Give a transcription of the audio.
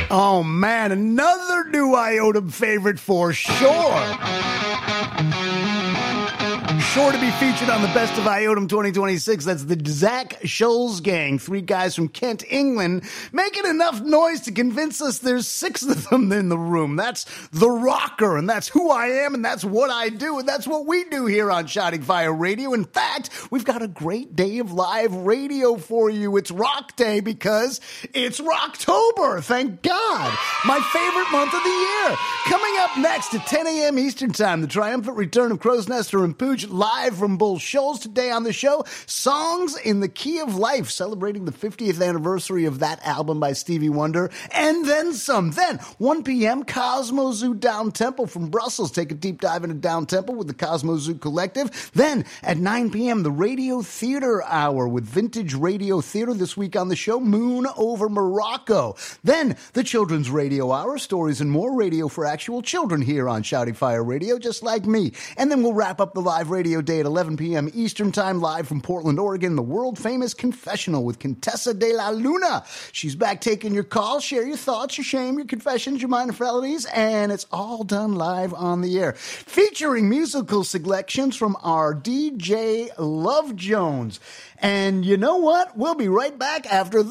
Oh, man, another new Iotum favorite for sure. Sure to be featured on the Best of Iotum 2026. That's the Zach Scholes Gang. 3 guys from Kent, England, making enough noise to convince us there's 6 of them in the room. That's The Rocker, and that's who I am, and that's what I do, and that's what we do here on Shouting Fire Radio. In fact, we've got a great day of live radio for you. It's Rock Day because it's Rocktober, thank God. My favorite month of the year. Coming up next at 10 a.m. Eastern Time, the triumphant return of Crow's Nester and Pooch live from Bull Shoals. Today on the show, Songs in the Key of Life, celebrating the 50th anniversary of that album by Stevie Wonder, and then some. Then, 1 p.m., Cosmo Zoo Down Tempo from Brussels. Take a deep dive into Down Tempo with the Cosmo Zoo Collective. Then, at 9 p.m., the Radio Theater Hour with Vintage Radio Theater. This week on the show, Moon Over Morocco. Then, the Children's Radio Hour, stories and more radio for actual children here on Shouting Fire Radio, just like me. And then we'll wrap up the live radio day at 11 p.m. Eastern Time, live from Portland, Oregon, the world-famous Confessional with Contessa de la Luna. She's back taking your calls, share your thoughts, your shame, your confessions, your minor felonies, and it's all done live on the air. Featuring musical selections from our DJ Love Jones. And you know what? We'll be right back after